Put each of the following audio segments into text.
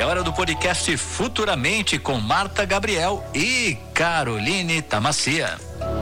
É hora do podcast Futuramente com Marta Gabriel e Caroline Tamacia.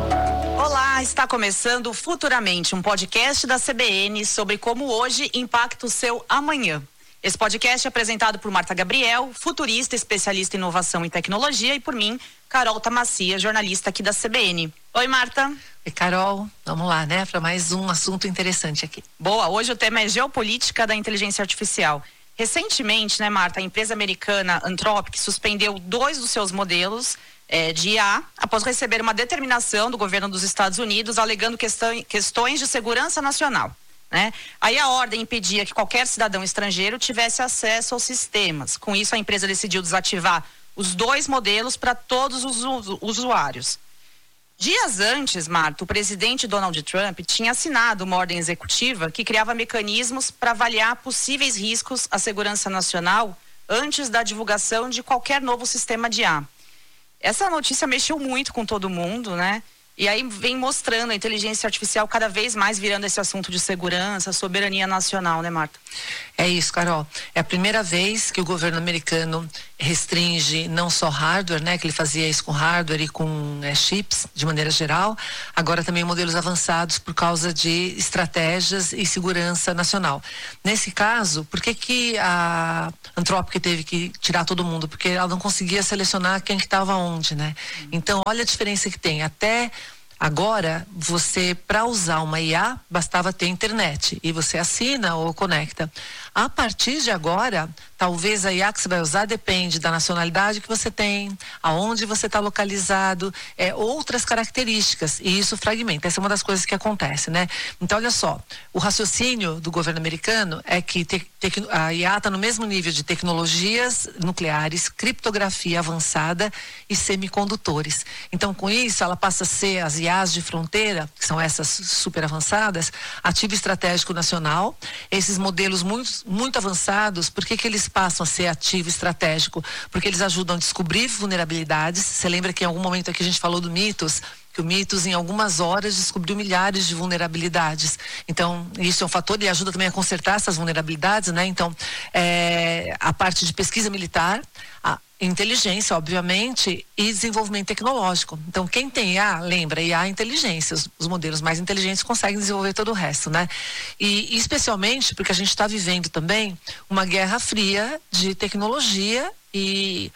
Olá, está começando Futuramente, um podcast da CBN sobre como hoje impacta o seu amanhã. Esse podcast é apresentado por Marta Gabriel, futurista, especialista em inovação e tecnologia, e por mim, Carol Tamacia, jornalista aqui da CBN. Oi, Marta. Oi, Carol. Vamos lá, né, para mais um assunto interessante aqui. Boa, hoje o tema é geopolítica da inteligência artificial. Recentemente, né, Marta, a empresa americana Anthropic suspendeu 2 dos seus modelos de IA após receber uma determinação do governo dos Estados Unidos alegando questões de segurança nacional. Né? Aí a ordem impedia que qualquer cidadão estrangeiro tivesse acesso aos sistemas. Com isso, a empresa decidiu desativar os 2 modelos para todos os usuários. Dias antes, Marta, o presidente Donald Trump tinha assinado uma ordem executiva que criava mecanismos para avaliar possíveis riscos à segurança nacional antes da divulgação de qualquer novo sistema de IA. Essa notícia mexeu muito com todo mundo, né? E aí vem mostrando a inteligência artificial cada vez mais virando esse assunto de segurança, soberania nacional, né, Marta? É isso, Carol. É a primeira vez que o governo americano restringe não só hardware, né, que ele fazia isso com hardware e com chips, de maneira geral, agora também modelos avançados por causa de estratégias e segurança nacional. Nesse caso, por que a Anthropic teve que tirar todo mundo? Porque ela não conseguia selecionar quem que estava onde, né? Então, olha a diferença que tem. Até agora, você, para usar uma IA, bastava ter internet e você assina ou conecta. A partir de agora, talvez a IA que você vai usar depende da nacionalidade que você tem, aonde você está localizado, outras características, e isso fragmenta. Essa é uma das coisas que acontece, né? Então, olha só, o raciocínio do governo americano é que a IA está no mesmo nível de tecnologias nucleares, criptografia avançada e semicondutores. Então, com isso, ela passa a ser as IAs de fronteira, que são essas super avançadas, ativo estratégico nacional. Esses modelos muito avançados, por que eles passam a ser ativo estratégico? Porque eles ajudam a descobrir vulnerabilidades. Você lembra que em algum momento aqui a gente falou do Mythos, que o Mythos em algumas horas descobriu milhares de vulnerabilidades. Então, isso é um fator e ajuda também a consertar essas vulnerabilidades, né? Então, a parte de pesquisa militar, a inteligência, obviamente, e desenvolvimento tecnológico. Então, quem tem IA, lembra, IA é inteligência. Os modelos mais inteligentes conseguem desenvolver todo o resto, né? E especialmente porque a gente está vivendo também uma guerra fria de tecnologia e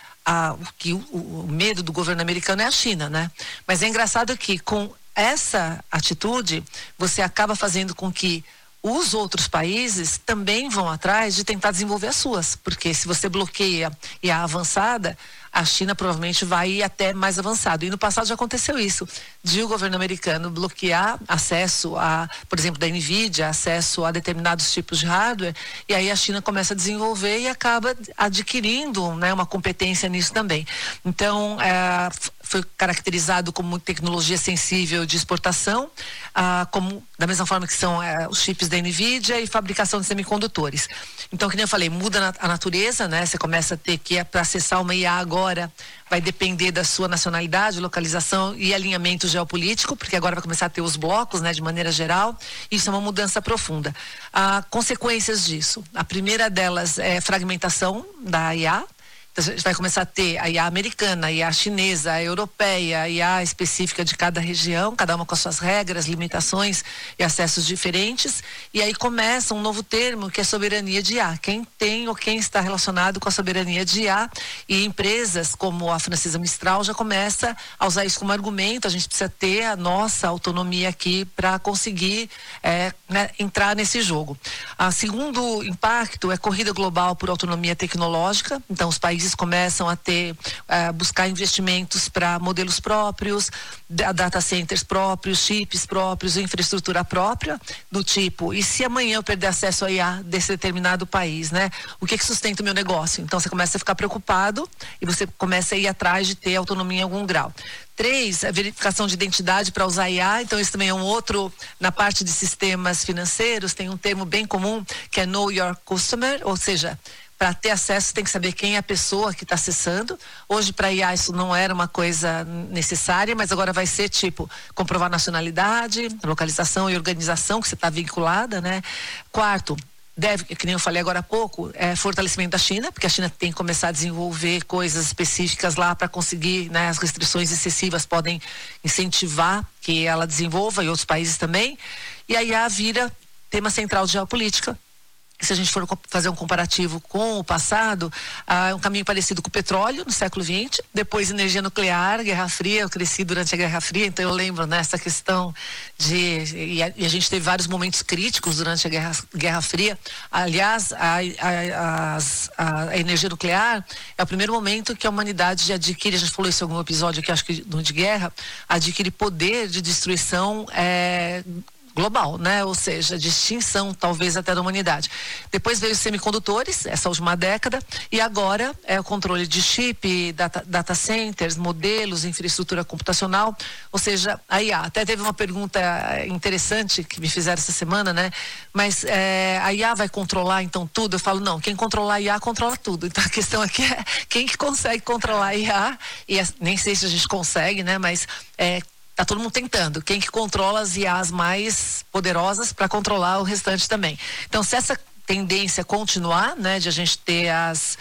o medo do governo americano é a China, né? Mas é engraçado que com essa atitude, você acaba fazendo com que os outros países também vão atrás de tentar desenvolver as suas, porque se você bloqueia e a avançada, a China provavelmente vai ir até mais avançado. E no passado já aconteceu isso, de o governo americano bloquear acesso por exemplo, da NVIDIA, acesso a determinados tipos de hardware, e aí a China começa a desenvolver e acaba adquirindo, né, uma competência nisso também. Então, foi caracterizado como tecnologia sensível de exportação, como da mesma forma que são os chips da NVIDIA e fabricação de semicondutores. Então, que nem eu falei, muda a natureza, né? Você começa a ter que, para acessar uma IA agora, vai depender da sua nacionalidade, localização e alinhamento geopolítico, porque agora vai começar a ter os blocos, né, de maneira geral. Isso é uma mudança profunda. Consequências disso. A primeira delas é fragmentação da IA. Então, a gente vai começar a ter a IA americana, a IA chinesa, a europeia, a IA específica de cada região, cada uma com as suas regras, limitações e acessos diferentes. E aí começa um novo termo que é soberania de IA. Quem tem ou quem está relacionado com a soberania de IA, e empresas como a Francesa Mistral já começa a usar isso como argumento. A gente precisa ter a nossa autonomia aqui para conseguir entrar nesse jogo. O segundo impacto é corrida global por autonomia tecnológica. Então, os países começam a buscar investimentos para modelos próprios, data centers próprios, chips próprios, infraestrutura própria, do tipo, e se amanhã eu perder acesso a IA desse determinado país, né? O que sustenta o meu negócio? Então você começa a ficar preocupado e você começa a ir atrás de ter autonomia em algum grau. 3, a verificação de identidade para usar IA. Então esse também é um outro, na parte de sistemas financeiros, tem um termo bem comum que é Know Your Customer, ou seja, para ter acesso tem que saber quem é a pessoa que está acessando. Hoje para IA isso não era uma coisa necessária, mas agora vai ser tipo comprovar nacionalidade, localização e organização que você está vinculada, né? 4, deve, que nem eu falei agora há pouco, fortalecimento da China, porque a China tem que começar a desenvolver coisas específicas lá para conseguir, né, as restrições excessivas podem incentivar que ela desenvolva, e outros países também. E aí vira tema central de geopolítica. Se a gente for fazer um comparativo com o passado, um caminho parecido com o petróleo no século XX, depois energia nuclear, Guerra Fria. Eu cresci durante a Guerra Fria, então eu lembro nessa questão e a gente teve vários momentos críticos durante a Guerra Fria. Aliás, a energia nuclear é o primeiro momento que a humanidade adquire, a gente falou isso em algum episódio aqui, acho que no de guerra, adquire poder de destruição global, né? Ou seja, de extinção talvez até da humanidade. Depois veio os semicondutores, essa última década, e agora é o controle de chip, data centers, modelos, infraestrutura computacional, ou seja, a IA. Até teve uma pergunta interessante que me fizeram essa semana, né? Mas a IA vai controlar então tudo? Eu falo, não, quem controlar a IA controla tudo. Então a questão aqui é quem que consegue controlar a IA, e nem sei se a gente consegue, né? Mas tá todo mundo tentando. Quem que controla as IAs mais poderosas para controlar o restante também. Então, se essa tendência continuar, né, de a gente ter as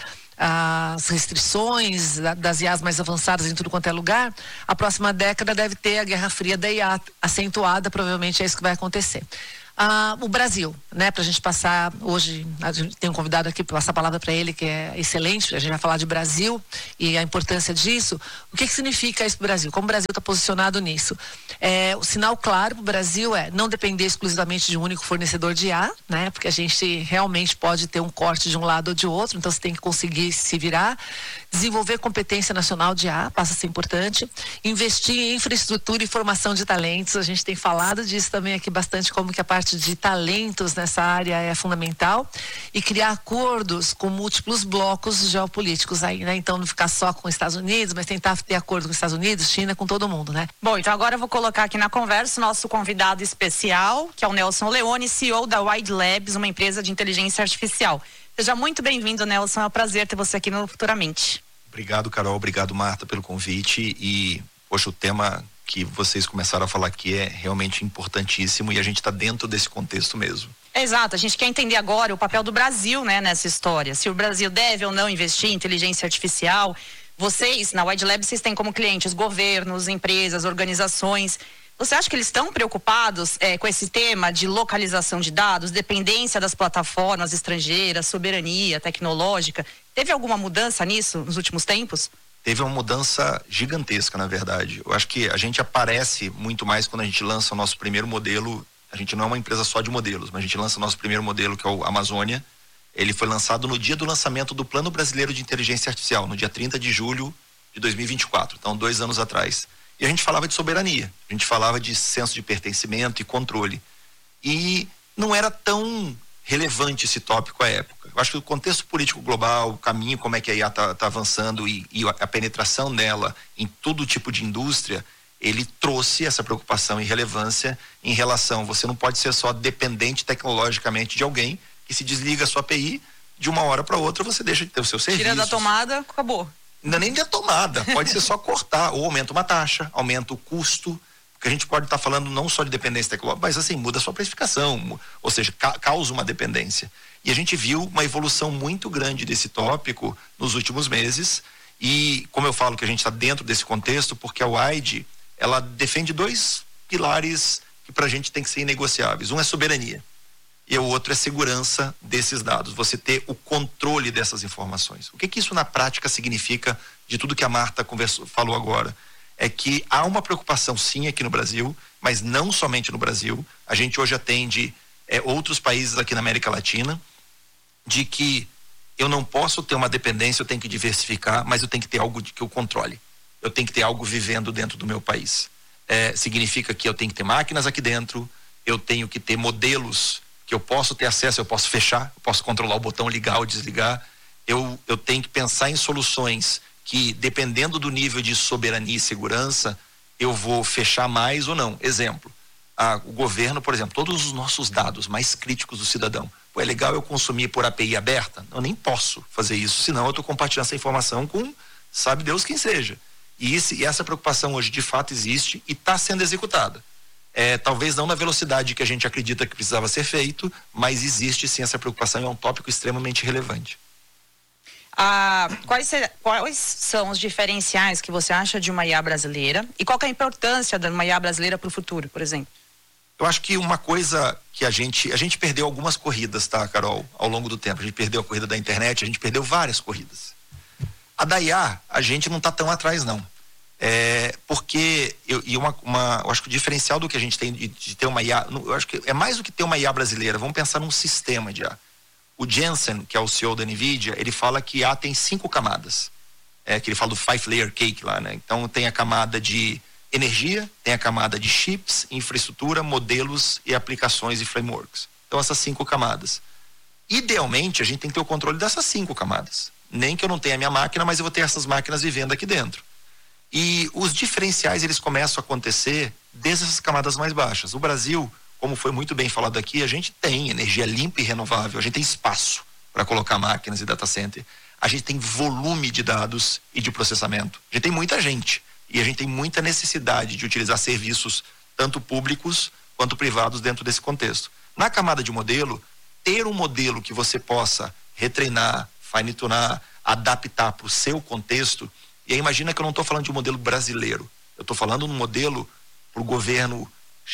restrições das IAs mais avançadas em tudo quanto é lugar, a próxima década deve ter a Guerra Fria da IA acentuada, provavelmente é isso que vai acontecer. O Brasil, né, pra gente passar hoje, a gente tem um convidado aqui para passar a palavra para ele que é excelente, a gente vai falar de Brasil e a importância disso. O que significa isso para o Brasil? Como o Brasil está posicionado nisso? O sinal claro para o Brasil é não depender exclusivamente de um único fornecedor de IA, né, porque a gente realmente pode ter um corte de um lado ou de outro, então você tem que conseguir se virar. Desenvolver competência nacional de IA, passa a ser importante. Investir em infraestrutura e formação de talentos, a gente tem falado disso também aqui bastante, como que a parte de talentos nessa área é fundamental, e criar acordos com múltiplos blocos geopolíticos aí, né? Então não ficar só com os Estados Unidos, mas tentar ter acordo com os Estados Unidos, China, com todo mundo, né? Bom, então agora eu vou colocar aqui na conversa o nosso convidado especial, que é o Nelson Leone, CEO da Wide Labs, uma empresa de inteligência artificial. Seja muito bem-vindo, Nelson, é um prazer ter você aqui no Futuramente. Obrigado, Carol, obrigado, Marta, pelo convite e, poxa, o tema que vocês começaram a falar aqui é realmente importantíssimo e a gente está dentro desse contexto mesmo. Exato, a gente quer entender agora o papel do Brasil, né, nessa história, se o Brasil deve ou não investir em inteligência artificial. Vocês, na Wide Labs, vocês têm como clientes governos, empresas, organizações. Você acha que eles estão preocupados com esse tema de localização de dados, dependência das plataformas estrangeiras, soberania tecnológica? Teve alguma mudança nisso nos últimos tempos? Teve uma mudança gigantesca, na verdade. Eu acho que a gente aparece muito mais quando a gente lança o nosso primeiro modelo. A gente não é uma empresa só de modelos, mas a gente lança o nosso primeiro modelo, que é o Amazônia. Ele foi lançado no dia do lançamento do Plano Brasileiro de Inteligência Artificial, no dia 30 de julho de 2024, então 2 anos atrás. E a gente falava de soberania, a gente falava de senso de pertencimento e controle. E não era tão relevante esse tópico à época. Eu acho que o contexto político global, o caminho, como é que a IA tá avançando e a penetração dela em todo tipo de indústria, ele trouxe essa preocupação e relevância em relação, você não pode ser só dependente tecnologicamente de alguém que se desliga a sua API, de uma hora para outra você deixa de ter o seu serviço. Tira da tomada, acabou. Não é nem da tomada, pode ser só cortar, ou aumenta uma taxa, aumenta o custo, porque a gente pode estar falando não só de dependência tecnológica, mas assim, muda a sua precificação, ou seja, causa uma dependência. E a gente viu uma evolução muito grande desse tópico nos últimos meses, e como eu falo que a gente está dentro desse contexto, porque a Wide, ela defende 2 pilares que pra gente tem que ser inegociáveis. Um é soberania, e o outro é segurança desses dados, você ter o controle dessas informações. O que isso na prática significa de tudo que a Marta falou agora? É que há uma preocupação sim aqui no Brasil, mas não somente no Brasil. A gente hoje atende outros países aqui na América Latina, de que eu não posso ter uma dependência, eu tenho que diversificar, mas eu tenho que ter algo que eu controle. Eu tenho que ter algo vivendo dentro do meu país. Significa que eu tenho que ter máquinas aqui dentro, eu tenho que ter modelos que eu posso ter acesso, eu posso fechar, eu posso controlar o botão ligar ou desligar. Eu tenho que pensar em soluções que, dependendo do nível de soberania e segurança, eu vou fechar mais ou não. Exemplo, o governo, por exemplo, todos os nossos dados mais críticos do cidadão. É legal eu consumir por API aberta? Eu nem posso fazer isso, senão eu estou compartilhando essa informação com sabe Deus quem seja. E essa preocupação hoje de fato existe e está sendo executada. Talvez não na velocidade que a gente acredita que precisava ser feito, mas existe sim essa preocupação e é um tópico extremamente relevante. Quais são os diferenciais que você acha de uma IA brasileira e qual que é a importância de uma IA brasileira para o futuro, por exemplo? Eu acho que uma coisa que a gente perdeu algumas corridas, tá, Carol, ao longo do tempo. A gente perdeu a corrida da internet, a gente perdeu várias corridas. A da IA, a gente não está tão atrás, não. Porque eu acho que o diferencial do que a gente tem de ter uma IA, eu acho que é mais do que ter uma IA brasileira. Vamos pensar num sistema de IA. O Jensen, que é o CEO da NVIDIA, ele fala que IA tem 5 camadas. Que ele fala do 5-layer cake lá, né? Então tem a camada de energia, tem a camada de chips, infraestrutura, modelos e aplicações e frameworks. Então essas 5 camadas. Idealmente, a gente tem que ter o controle dessas 5 camadas. Nem que eu não tenha a minha máquina, mas eu vou ter essas máquinas vivendo aqui dentro. E os diferenciais, eles começam a acontecer desde essas camadas mais baixas. O Brasil, como foi muito bem falado aqui, a gente tem energia limpa e renovável, a gente tem espaço para colocar máquinas e data center, a gente tem volume de dados e de processamento, a gente tem muita gente e a gente tem muita necessidade de utilizar serviços tanto públicos quanto privados dentro desse contexto. Na camada de modelo, ter um modelo que você possa retreinar, fine-tunar, adaptar para o seu contexto. E aí imagina que eu não estou falando de um modelo brasileiro, eu estou falando de um modelo para o governo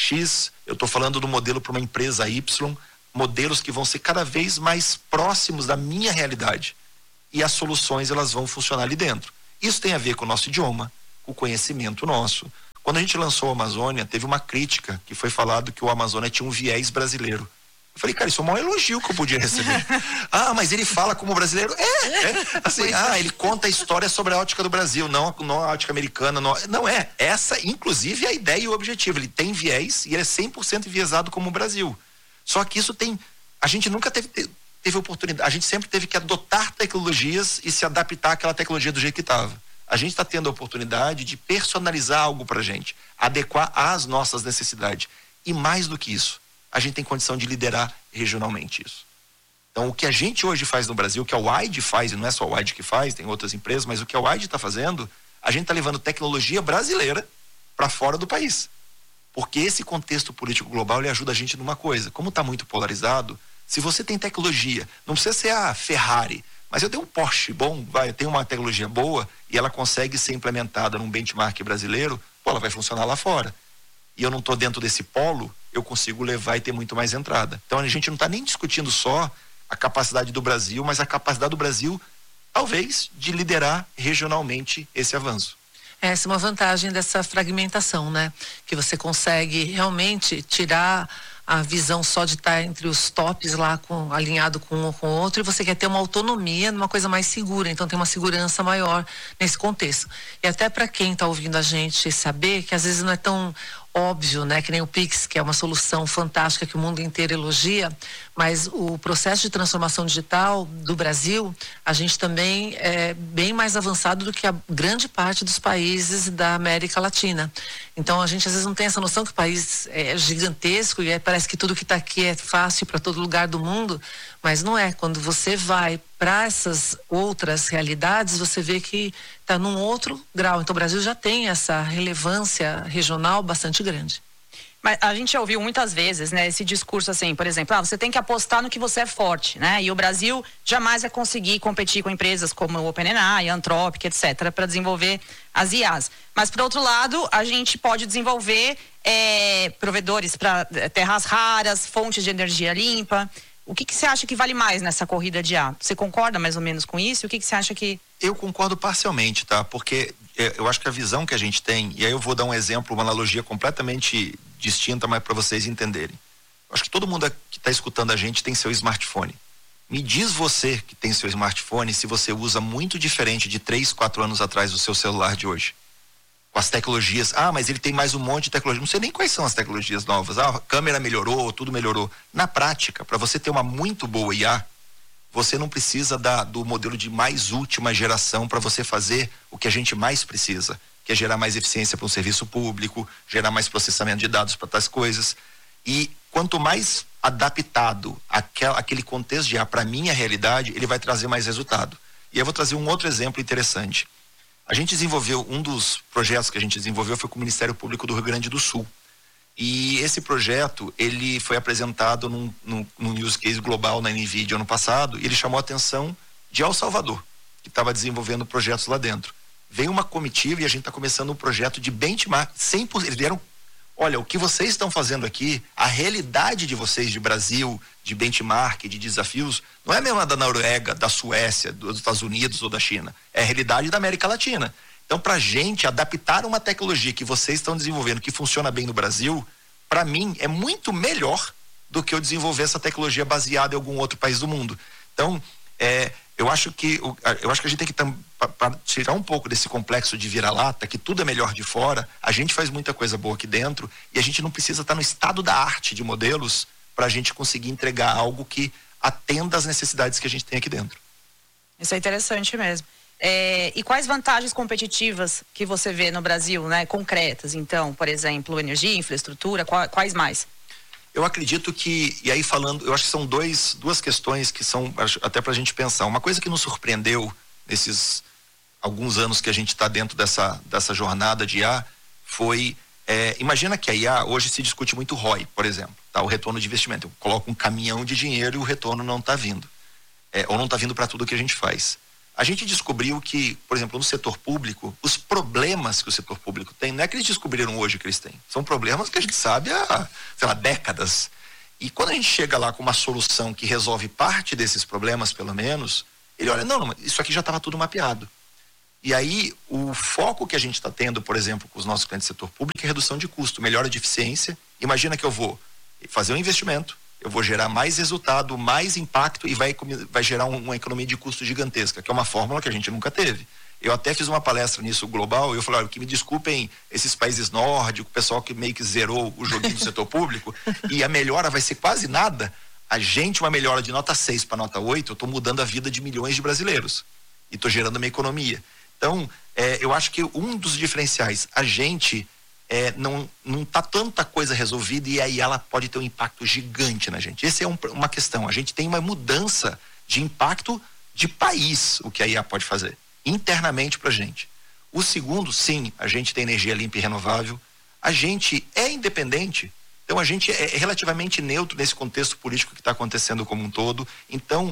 X, eu estou falando do modelo para uma empresa Y, modelos que vão ser cada vez mais próximos da minha realidade. E as soluções, elas vão funcionar ali dentro. Isso tem a ver com o nosso idioma, com o conhecimento nosso. Quando a gente lançou a Amazônia, teve uma crítica que foi falado que o Amazônia tinha um viés brasileiro. Eu falei, cara, isso é o maior elogio que eu podia receber. Mas ele fala como brasileiro? Assim, ele conta a história sobre a ótica do Brasil, não a ótica americana. Não é. Essa, inclusive, é a ideia e o objetivo. Ele tem viés e ele é 100% enviesado como o Brasil. Só que isso tem... A gente nunca teve oportunidade. A gente sempre teve que adotar tecnologias e se adaptar àquela tecnologia do jeito que estava. A gente está tendo a oportunidade de personalizar algo pra gente, adequar às nossas necessidades. E mais do que isso, a gente tem condição de liderar regionalmente isso. Então, o que a gente hoje faz no Brasil, o que a WIDE faz, e não é só a WIDE que faz, tem outras empresas, mas o que a WIDE está fazendo, a gente está levando tecnologia brasileira para fora do país. Porque esse contexto político global, ele ajuda a gente numa coisa. Como está muito polarizado, se você tem tecnologia, não precisa ser a Ferrari, mas eu tenho um Porsche bom, eu tenho uma tecnologia boa, e ela consegue ser implementada num benchmark brasileiro, ela vai funcionar lá fora. E eu não estou dentro desse polo, eu consigo levar e ter muito mais entrada. Então a gente não está nem discutindo só a capacidade do Brasil, mas a capacidade do Brasil, talvez, de liderar regionalmente esse avanço. Essa é uma vantagem dessa fragmentação, né? Que você consegue realmente tirar a visão só de estar entre os tops lá, alinhado com um ou com o outro, e você quer ter uma autonomia numa coisa mais segura, então tem uma segurança maior nesse contexto. E até para quem está ouvindo a gente saber que às vezes não é tão óbvio, né, que nem o Pix, que é uma solução fantástica que o mundo inteiro elogia, mas o processo de transformação digital do Brasil, a gente também é bem mais avançado do que a grande parte dos países da América Latina. Então a gente às vezes não tem essa noção que o país é gigantesco e parece que tudo que está aqui é fácil para todo lugar do mundo, mas não é. Quando você vai para essas outras realidades, você vê que está num outro grau. Então o Brasil já tem essa relevância regional bastante grande. Mas a gente já ouviu muitas vezes, né, esse discurso assim, por exemplo, você tem que apostar no que você é forte, né? E o Brasil jamais vai conseguir competir com empresas como o OpenAI, Anthropic, etc., para desenvolver as IAs. Mas, por outro lado, a gente pode desenvolver provedores para terras raras, fontes de energia limpa. O que você acha que vale mais nessa corrida de IA? Você concorda mais ou menos com isso? O que você acha que... Eu concordo parcialmente, tá? Porque eu acho que a visão que a gente tem, e aí eu vou dar um exemplo, uma analogia completamente distinta, mas para vocês entenderem. Eu acho que todo mundo que está escutando a gente tem seu smartphone. Me diz você que tem seu smartphone se você usa muito diferente de 3, 4 anos atrás do seu celular de hoje. Com as tecnologias, mas ele tem mais um monte de tecnologia. Não sei nem quais são as tecnologias novas. A câmera melhorou, tudo melhorou. Na prática, para você ter uma muito boa IA, você não precisa do modelo de mais última geração para você fazer o que a gente mais precisa, que é gerar mais eficiência para um serviço público, gerar mais processamento de dados para tais coisas. E quanto mais adaptado aquele contexto de IA para a minha realidade, ele vai trazer mais resultado. E eu vou trazer um outro exemplo interessante. A gente desenvolveu, um dos projetos que a gente desenvolveu foi com o Ministério Público do Rio Grande do Sul. E esse projeto, ele foi apresentado num use case global na NVIDIA ano passado, e ele chamou a atenção de El Salvador, que estava desenvolvendo projetos lá dentro. Veio uma comitiva e a gente está começando um projeto de benchmark 100%. Eles deram, olha, o que vocês estão fazendo aqui, a realidade de vocês de Brasil, de benchmark, de desafios, não é a mesma da Noruega, da Suécia, dos Estados Unidos ou da China. É a realidade da América Latina. Então, para a gente adaptar uma tecnologia que vocês estão desenvolvendo, que funciona bem no Brasil, para mim é muito melhor do que eu desenvolver essa tecnologia baseada em algum outro país do mundo. Então, eu acho que a gente tem que tirar um pouco desse complexo de vira-lata, que tudo é melhor de fora. A gente faz muita coisa boa aqui dentro e a gente não precisa estar no estado da arte de modelos para a gente conseguir entregar algo que atenda às necessidades que a gente tem aqui dentro. Isso é interessante mesmo. E quais vantagens competitivas que você vê no Brasil, né, concretas? Então, por exemplo, energia, infraestrutura, quais mais? Eu acredito que, e aí falando, eu acho que são duas questões que são até para a gente pensar. Uma coisa que nos surpreendeu nesses alguns anos que a gente está dentro dessa jornada de IA foi, imagina que a IA hoje se discute muito ROI, por exemplo, tá? O retorno de investimento. Eu coloco um caminhão de dinheiro e o retorno não está vindo. Ou não está vindo para tudo que a gente faz. A gente descobriu que, por exemplo, no setor público, os problemas que o setor público tem, não é que eles descobriram hoje que eles têm. São problemas que a gente sabe há, sei lá, décadas. E quando a gente chega lá com uma solução que resolve parte desses problemas, pelo menos, ele olha, não, isso aqui já estava tudo mapeado. E aí, o foco que a gente está tendo, por exemplo, com os nossos clientes do setor público é redução de custo, melhora de eficiência. Imagina que eu vou fazer um investimento, eu vou gerar mais resultado, mais impacto e vai gerar uma economia de custo gigantesca, que é uma fórmula que a gente nunca teve. Eu até fiz uma palestra nisso global e eu falei, olha, que me desculpem esses países nórdicos, o pessoal que meio que zerou o joguinho do setor público e a melhora vai ser quase nada. Uma melhora de nota 6 para nota 8, eu estou mudando a vida de milhões de brasileiros e estou gerando uma economia. Então, eu acho que um dos diferenciais, a gente não tá tanta coisa resolvida e aí ela pode ter um impacto gigante na gente. Essa é uma questão. A gente tem uma mudança de impacto de país, o que a IA pode fazer, internamente pra gente. O segundo, sim, a gente tem energia limpa e renovável, a gente é independente, então a gente é relativamente neutro nesse contexto político que está acontecendo como um todo. Então,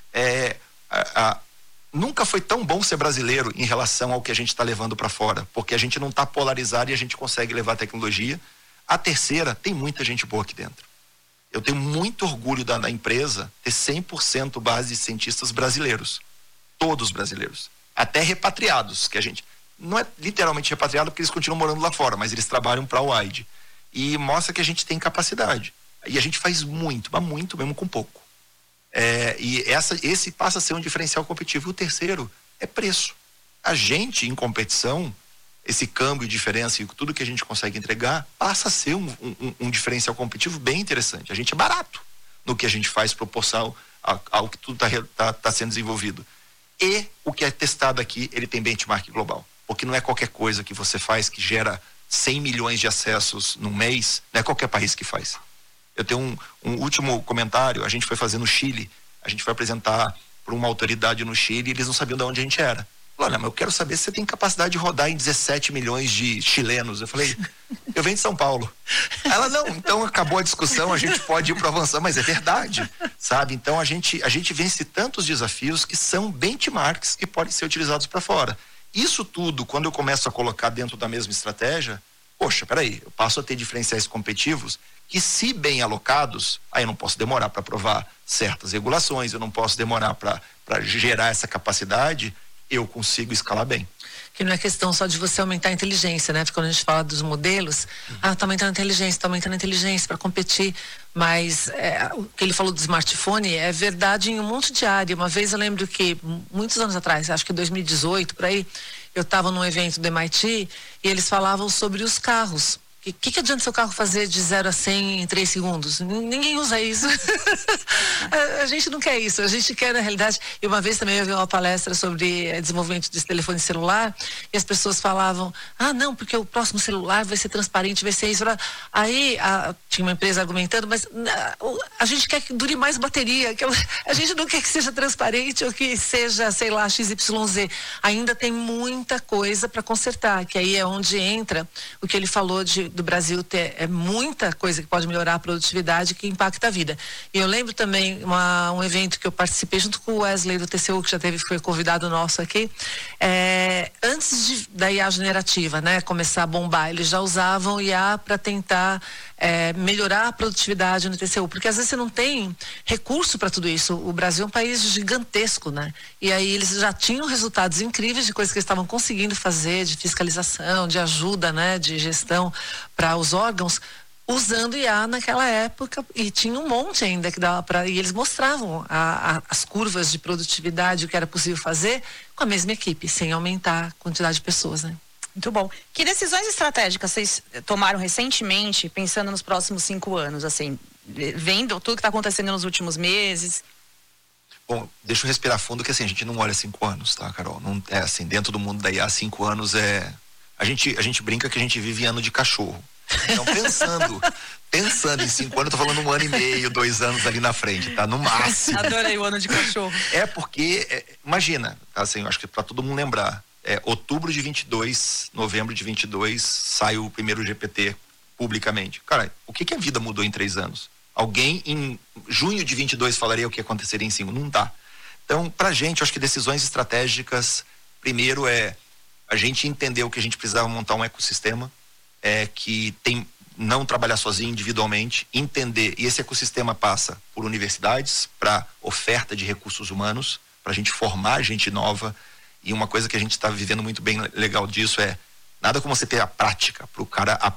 nunca foi tão bom ser brasileiro em relação ao que a gente está levando para fora, porque a gente não está polarizado e a gente consegue levar a tecnologia. A terceira, tem muita gente boa aqui dentro. Eu tenho muito orgulho da empresa ter 100% base de cientistas brasileiros. Todos brasileiros. Até repatriados, que a gente não é literalmente repatriado porque eles continuam morando lá fora, mas eles trabalham para a UAID. E mostra que a gente tem capacidade. E a gente faz muito, mas muito mesmo com pouco. Esse passa a ser um diferencial competitivo. E o terceiro é preço. A gente, em competição, esse câmbio, diferença e tudo que a gente consegue entregar, passa a ser um diferencial competitivo bem interessante. A gente é barato no que a gente faz proporção ao que tudo está sendo desenvolvido. E o que é testado aqui, ele tem benchmark global. Porque não é qualquer coisa que você faz que gera 100 milhões de acessos num mês, não é qualquer país que faz. Eu tenho um último comentário. A gente foi fazer no Chile, a gente foi apresentar para uma autoridade no Chile e eles não sabiam de onde a gente era. Olha, mas eu quero saber se você tem capacidade de rodar em 17 milhões de chilenos. Eu falei, eu venho de São Paulo. Ela, não, então acabou a discussão, a gente pode ir para avançar, mas é verdade, sabe? Então a gente vence tantos desafios que são benchmarks que podem ser utilizados para fora. Isso tudo, quando eu começo a colocar dentro da mesma estratégia, poxa, peraí, eu passo a ter diferenciais competitivos que, se bem alocados, aí eu não posso demorar para aprovar certas regulações, eu não posso demorar para gerar essa capacidade, eu consigo escalar bem. Que não é questão só de você aumentar a inteligência, né? Porque quando a gente fala dos modelos, tá aumentando a inteligência para competir, mas o que ele falou do smartphone é verdade em um monte de área. Uma vez eu lembro que, muitos anos atrás, acho que 2018, por aí, eu estava num evento do MIT e eles falavam sobre os carros. O que adianta seu carro fazer de 0 a 100 em 3 segundos? Ninguém usa isso. A gente não quer isso. A gente quer, na realidade... E uma vez também eu vi uma palestra sobre desenvolvimento desse telefone celular e as pessoas falavam, não, porque o próximo celular vai ser transparente, vai ser isso. Aí tinha uma empresa argumentando, mas a gente quer que dure mais bateria. A gente não quer que seja transparente ou que seja, sei lá, XYZ. Ainda tem muita coisa para consertar, que aí é onde entra o que ele falou de do Brasil ter muita coisa que pode melhorar a produtividade, que impacta a vida. E eu lembro também um evento que eu participei junto com o Wesley do TCU, que já foi convidado nosso aqui, antes da IA generativa, né, começar a bombar, eles já usavam IA para tentar melhorar a produtividade no TCU, porque às vezes você não tem recurso para tudo isso. O Brasil é um país gigantesco, né? E aí eles já tinham resultados incríveis de coisas que eles estavam conseguindo fazer, de fiscalização, de ajuda, né, de gestão para os órgãos, usando IA naquela época, e tinha um monte ainda que dava para, e eles mostravam as curvas de produtividade, o que era possível fazer com a mesma equipe, sem aumentar a quantidade de pessoas, né? Muito bom. Que decisões estratégicas vocês tomaram recentemente, pensando nos próximos 5 anos, assim, vendo tudo que está acontecendo nos últimos meses? Bom, deixa eu respirar fundo, que assim, a gente não olha 5 anos, tá, Carol? Não, assim, dentro do mundo da IA, 5 anos a gente brinca que a gente vive ano de cachorro. Então, pensando em 5 anos, eu tô falando 1 ano e meio, 2 anos ali na frente, tá? No máximo. Adorei o ano de cachorro. Porque, imagina, assim, eu acho que para todo mundo lembrar, outubro de 22, novembro de 22, sai o primeiro GPT publicamente. Cara, o que a vida mudou em 3 anos? Alguém em junho de 22 falaria o que aconteceria em 5? Não dá. Então, pra gente, eu acho que decisões estratégicas, primeiro a gente entendeu que a gente precisava montar um ecossistema que não trabalhar sozinho individualmente, entender, e esse ecossistema passa por universidades, para oferta de recursos humanos, para a gente formar gente nova. E uma coisa que a gente está vivendo muito bem legal disso nada como você ter a prática para o cara